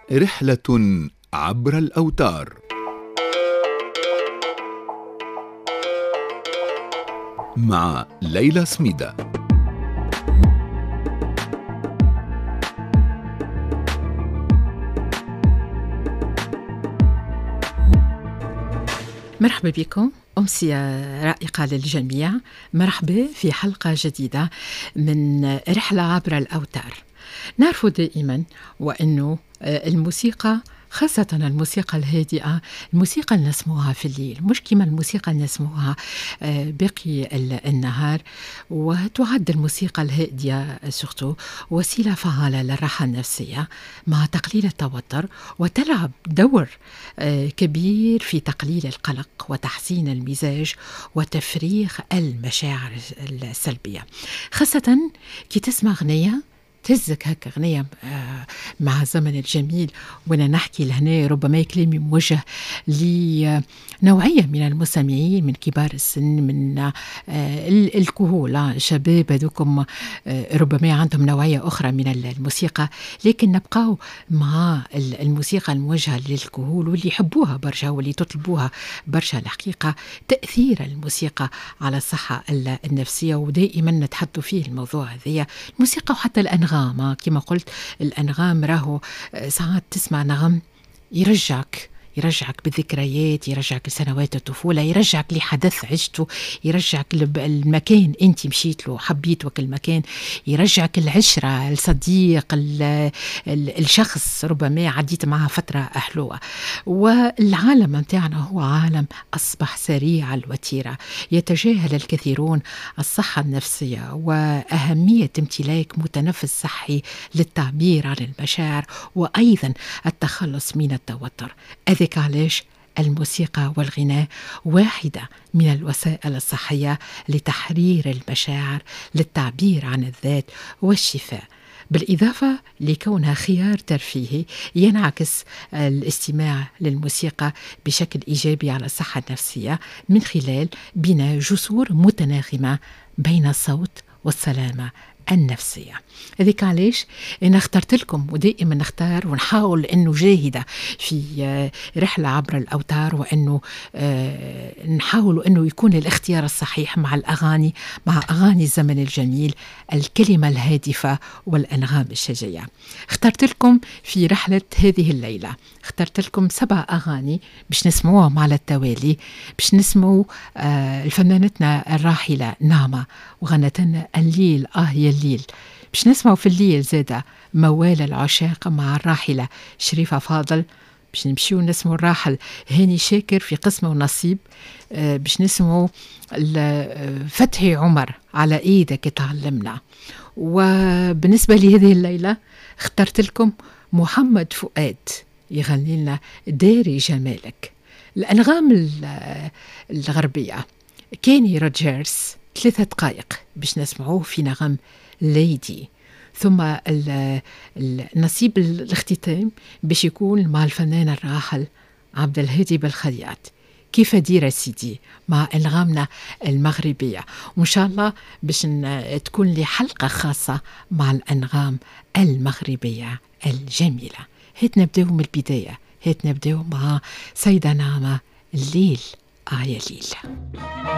رحلة عبر الأوتار مع ليلى سميدة. مرحبا بكم، أمسية رائقة للجميع. مرحبا في حلقة جديدة من رحلة عبر الأوتار. نعرف دائما وأنه الموسيقى، خاصة الموسيقى الهادئة، الموسيقى اللي نسموها في الليل مش كما الموسيقى اللي نسموها باقي النهار، وتعد الموسيقى الهادئة سورتو وسيلة فعالة للراحة النفسية مع تقليل التوتر، وتلعب دور كبير في تقليل القلق وتحسين المزاج وتفريغ المشاعر السلبية، خاصة كي تسمع غنية تهزك هكا غنية مع الزمن الجميل. وانا نحكي لهنا ربما كلامي موجه لنوعية من المستمعين، من كبار السن، من الكهول، شباب هذوكم ربما عندهم نوعية أخرى من الموسيقى، لكن نبقاو مع الموسيقى الموجهة للكهول واللي يحبوها برشا واللي تطلبوها برشا. الحقيقة تأثير الموسيقى على الصحة النفسية، ودائما نتحدث فيه الموضوع هذا، الموسيقى وحتى الأنغام. كما قلت الأنغام راهو ساعات تسمع نغم يرجعك بالذكريات، يرجعك لسنوات الطفولة، يرجعك لحدث عشته، يرجعك المكان انت مشيت له حبيت وك المكان، يرجعك العشرة، الصديق، الشخص ربما عديت معها فترة أحلوة. والعالم متاعنا هو عالم أصبح سريع الوتيرة، يتجاهل الكثيرون الصحة النفسية وأهمية امتلاك متنفس صحي للتعبير عن المشاعر وأيضا التخلص من التوتر. أذيك علاش الموسيقى والغناء واحدة من الوسائل الصحية لتحرير المشاعر، للتعبير عن الذات والشفاء، بالإضافة لكونها خيار ترفيهي ينعكس الاستماع للموسيقى بشكل إيجابي على الصحة النفسية من خلال بناء جسور متناغمة بين الصوت والسلامة النفسية. هذيك علاش أنا اخترت لكم، ودائما نختار ونحاول أنه جاهدة في رحلة عبر الأوتار، وأنه نحاول أنه يكون الاختيار الصحيح مع الأغاني، مع أغاني الزمن الجميل، الكلمة الهادفة والأنغام الشجية. اخترت لكم في رحلة هذه الليلة، اخترت لكم 7 أغاني باش نسمعوهم على التوالي، باش نسمعوا الفنانتنا الراحلة نعمة وغنتنا الليل يا الليل، باش نسمعوا في الليل زادة موال العشاق مع الراحلة شريفة فاضل، باش نمشيو نسمعوا الراحل هاني شاكر في قسمة ونصيب، باش نسمعوا فتحي عمر على ايدك تعلمنا. وبالنسبة لهذه الليلة اخترت لكم محمد فؤاد يغني لنا داري جمالك. الأنغام الغربية كيني روجرز 3 دقائق باش نسمعوه في نغم ليدي، ثم النصيب الاختتام باش يكون مع الفنان الراحل عبد الهادي بالخياط كيف دير سيدي مع أنغامنا المغربية. وإن شاء الله باش تكون لي حلقة خاصة مع الأنغام المغربية الجميلة. هات نبدأ من البداية، هات نبدأ مع سيدة نعمة الليل يا ليل.